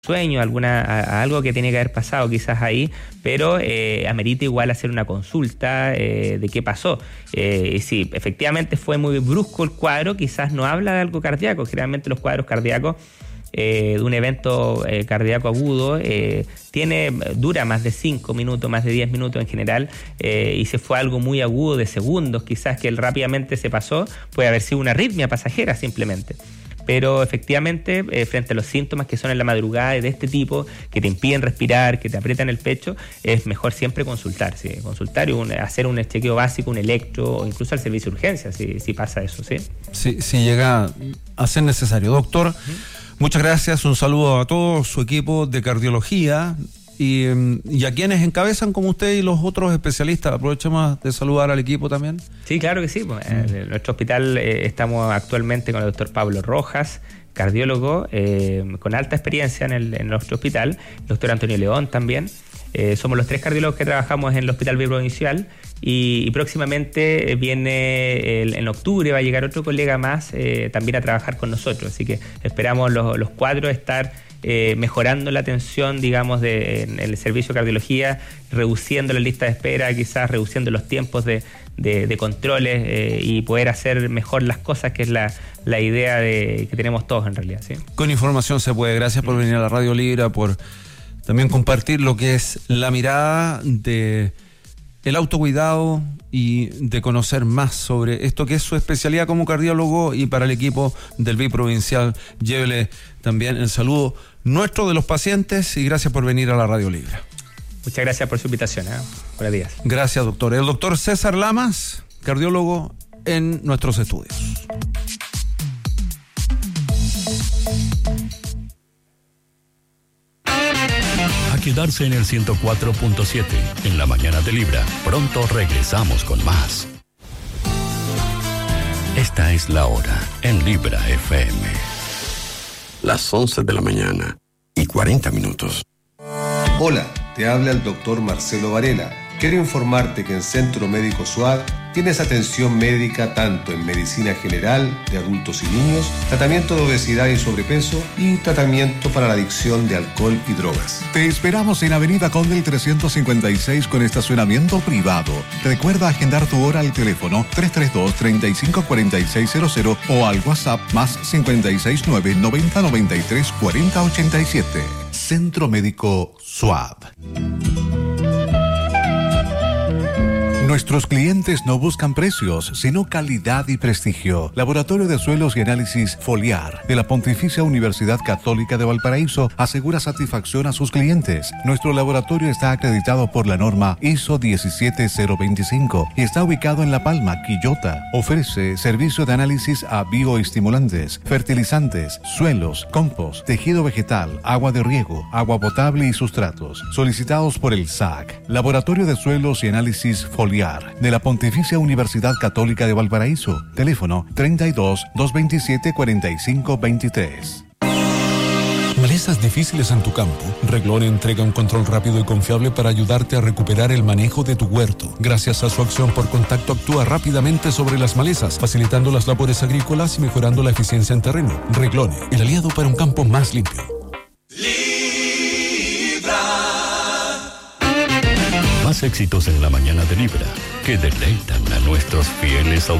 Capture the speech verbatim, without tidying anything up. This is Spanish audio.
sueño, alguna, a, a algo que tiene que haber pasado quizás ahí, pero eh, amerita igual hacer una consulta eh, de qué pasó. Eh, y si efectivamente fue muy brusco el cuadro, quizás no habla de algo cardíaco. Generalmente los cuadros cardíacos eh, de un evento eh, cardíaco agudo eh, tiene, dura más de cinco minutos, más de diez minutos en general, eh, y si fue algo muy agudo de segundos, quizás que él rápidamente se pasó, puede haber sido una arritmia pasajera simplemente. Pero efectivamente, eh, frente a los síntomas que son en la madrugada de este tipo, que te impiden respirar, que te aprietan el pecho, es mejor siempre consultar, ¿sí? Consultar y un, hacer un chequeo básico, un electro, o incluso al servicio de urgencia, si, si pasa eso, ¿sí? Sí, si llega a ser necesario. Doctor, uh-huh. muchas gracias, un saludo a todo su equipo de cardiología y, y a quienes encabezan como usted y los otros especialistas. Aprovechemos de saludar al equipo también. Sí, claro que sí. Pues, mm. En nuestro hospital eh, estamos actualmente con el doctor Pablo Rojas, cardiólogo eh, con alta experiencia en, el, en nuestro hospital, el doctor Antonio León también. Eh, somos los tres cardiólogos que trabajamos en el Hospital Biprovincial y, y próximamente viene, el, en octubre va a llegar otro colega más eh, también a trabajar con nosotros, así que esperamos los, los cuatro estar eh, mejorando la atención, digamos, de, en el servicio de cardiología, reduciendo la lista de espera, quizás reduciendo los tiempos de, de, de controles eh, y poder hacer mejor las cosas, que es la, la idea de, que tenemos todos en realidad, ¿sí? Con información se puede. Gracias por venir a la Radio Libra, por también compartir lo que es la mirada de el autocuidado y de conocer más sobre esto que es su especialidad como cardiólogo. Y para el equipo del Biprovincial, llévele también el saludo nuestro de los pacientes y gracias por venir a la Radio Libre. Muchas gracias por su invitación, ¿eh? Buenos días. Gracias, doctor. El doctor César Lamas, cardiólogo en nuestros estudios. Quedarse en el ciento cuatro punto siete en la mañana de Libra. Pronto regresamos con más. Esta es la hora en Libra F M. Las once de la mañana y cuarenta minutos. Hola, te habla el doctor Marcelo Varela. Quiero informarte que en Centro Médico SUAD tienes atención médica tanto en medicina general de adultos y niños, tratamiento de obesidad y sobrepeso y tratamiento para la adicción de alcohol y drogas. Te esperamos en Avenida Condel trescientos cincuenta y seis con estacionamiento privado. Recuerda agendar tu hora al teléfono tres tres dos, tres cinco cuatro seis cero cero o al WhatsApp más cinco seis nueve, noventa, noventa y tres, cuarenta, ochenta y siete. Centro Médico SUAD. Nuestros clientes no buscan precios, sino calidad y prestigio. Laboratorio de Suelos y Análisis Foliar de la Pontificia Universidad Católica de Valparaíso asegura satisfacción a sus clientes. Nuestro laboratorio está acreditado por la norma I S O diecisiete cero veinticinco y está ubicado en La Palma, Quillota. Ofrece servicio de análisis a bioestimulantes, fertilizantes, suelos, compost, tejido vegetal, agua de riego, agua potable y sustratos. Solicitados por el S A C. Laboratorio de Suelos y Análisis Foliar de la Pontificia Universidad Católica de Valparaíso. Teléfono treinta y dos, doscientos veintisiete, cuarenta y cinco veintitrés. Malezas difíciles en tu campo. Reglone entrega un control rápido y confiable para ayudarte a recuperar el manejo de tu huerto. Gracias a su acción por contacto actúa rápidamente sobre las malezas, facilitando las labores agrícolas y mejorando la eficiencia en terreno. Reglone, el aliado para un campo más limpio. Más éxitos en la mañana de Libra que deleitan a nuestros fieles auditores.